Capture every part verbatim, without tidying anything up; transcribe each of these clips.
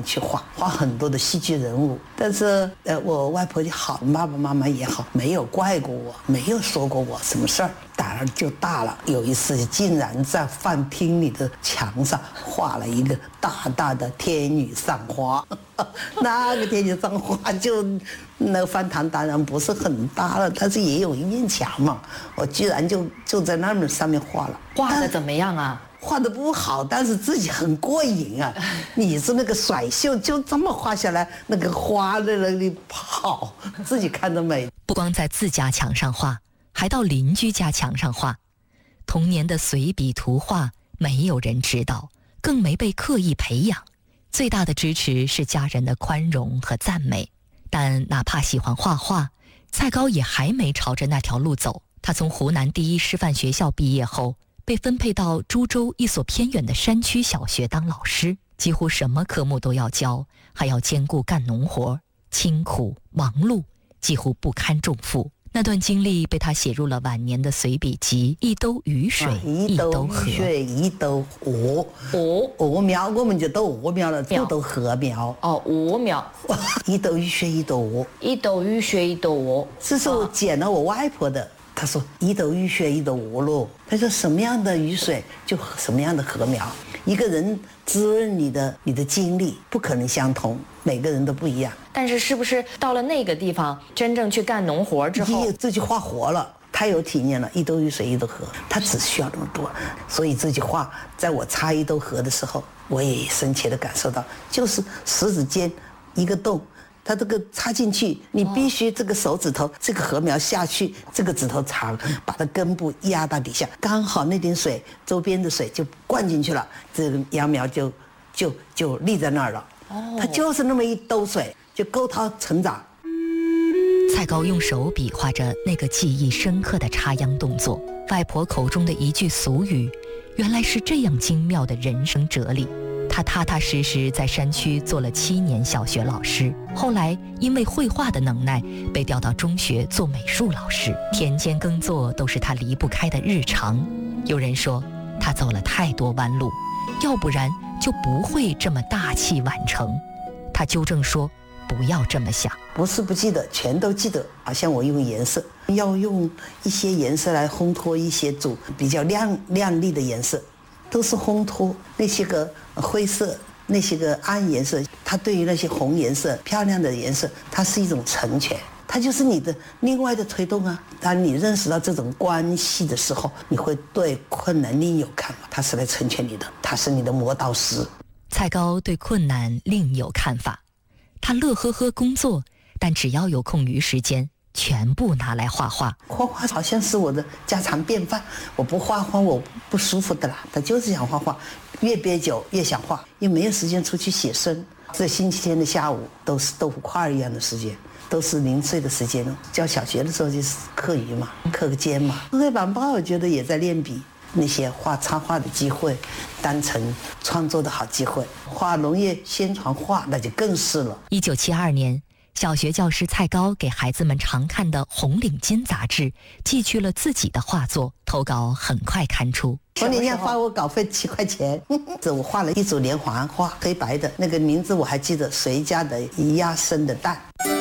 去画，画很多的戏剧人物。但是呃，我外婆也好，爸爸妈妈也好，没有怪过我，没有说过我什么事儿，胆儿就大了。有一次竟然在饭厅里的墙上画了一个大大的天女散花，那个天女散花就那个饭堂当然不是很大了，但是也有一面墙嘛，我居然就就在那么上面画了。 画的怎么样啊？ 画的不好，但是自己很过瘾啊！你是那个甩袖，就这么画下来，那个花在那里跑，自己看着美。 不光在自家墙上画，还到邻居家墙上画。童年的随笔图画，没有人指导，更没被刻意培养。最大的支持是家人的宽容和赞美。但哪怕喜欢画画，蔡高也还没朝着那条路走。他从湖南第一师范学校毕业后，被分配到株洲一所偏远的山区小学当老师，几乎什么科目都要教，还要兼顾干农活，清苦忙碌，几乎不堪重负。那段经历被他写入了晚年的随笔集《一兜雨水、啊、一兜河》。 一兜雨水，一兜鹅，鹅鹅苗，我们就都鹅苗了，都都禾苗。 哦，鹅苗。 一兜雨水，一兜鹅。 一兜雨水，一兜鹅。 这是我捡了我外婆的。他说一兜雨水一兜鹅咯。他说什么样的雨水就什么样的禾苗。一个人滋润你的你的经历不可能相同，每个人都不一样。 但是是不是到了那个地方真正去干农活之后， 自己画活了，他有体验了，一兜雨水一兜河，他只需要那么多。所以这句话在我插一兜河的时候，我也深切地感受到，就是食指间一个洞，它这个插进去，你必须这个手指头，这个禾苗下去，这个指头长，把它根部压到底下，刚好那点水，周边的水就灌进去了，这个秧苗就就就立在那儿了。哦，它就是那么一兜水，就够它成长。 蔡高用手比划着那个记忆深刻的插秧动作，外婆口中的一句俗语，原来是这样精妙的人生哲理。他踏踏实实在山区做了七年小学老师，后来因为绘画的能耐，被调到中学做美术老师。田间耕作都是他离不开的日常。有人说他走了太多弯路，要不然就不会这么大器晚成。他纠正说，不要这么想， 不是不记得，全都记得。好像我用颜色，要用一些颜色来烘托一些主比较亮亮丽的颜色，都是烘托那些个灰色，那些个暗颜色。它对于那些红颜色、漂亮的颜色，它是一种成全，它就是你的另外的推动啊。当你认识到这种关系的时候，你会对困难另有看法，它是来成全你的，它是你的磨刀石。 蔡高对困难另有看法，他乐呵呵工作，但只要有空余时间，全部拿来画画。 画画好像是我的家常便饭，我不画画我不舒服的啦。他就是想画画，越憋久越想画，又没有时间出去写生。这星期天的下午都是豆腐块一样的时间，都是零碎的时间。教小学的时候就是课余嘛，课个间嘛。黑板报我觉得也在练笔，那些画插画的机会，单纯创作的好机会。画农业宣传画那就更是了。 一九七二年。小学教师蔡高给孩子们常看的《红领巾》杂志寄去了自己的画作，投稿很快刊出。 红领巾花我稿费七块钱，这我画了一组连环画，黑白的，那个名字我还记得，谁家的鸭生的蛋。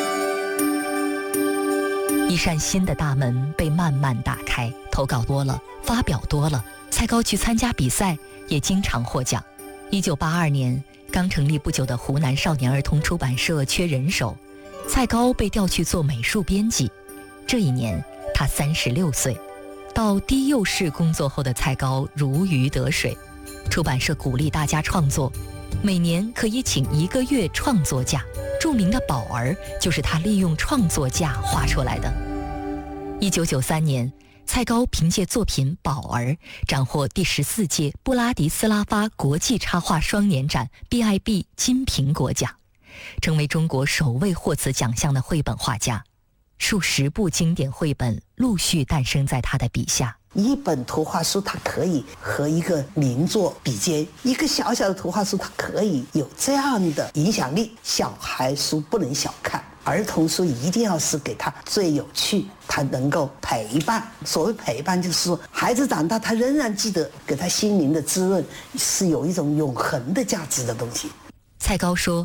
一扇新的大门被慢慢打开，投稿多了，发表多了，蔡高去参加比赛，也经常获奖。一九八二年，刚成立不久的湖南少年儿童出版社缺人手。蔡高被调去做美术编辑，这一年他三十六岁。到低幼市工作后的蔡高如鱼得水，出版社鼓励大家创作，每年可以请一个月创作假。著名的宝儿就是他利用创作假画出来的。一九九三年，蔡高凭借作品《宝儿》斩获第十四届布拉迪斯拉发国际插画双年展 B I B 金苹果奖，成为中国首位获此奖项的绘本画家。数十部经典绘本陆续诞生在他的笔下。 一本图画书它可以和一个名作比肩，一个小小的图画书它可以有这样的影响力。小孩书不能小看，儿童书一定要是给他最有趣，他能够陪伴。所谓陪伴，就是说孩子长大他仍然记得，给他心灵的滋润是有一种永恒的价值的东西。 蔡高说，